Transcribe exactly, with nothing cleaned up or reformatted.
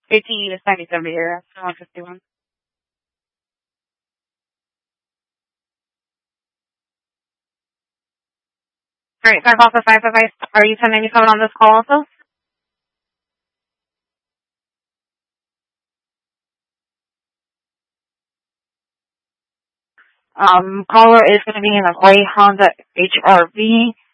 fifteen is ninety-seven here. one fifty-one. Alright, five Alpha five five. Are you ten ninety-seven on this call also? Um, caller is going to be in a gray Honda H R V.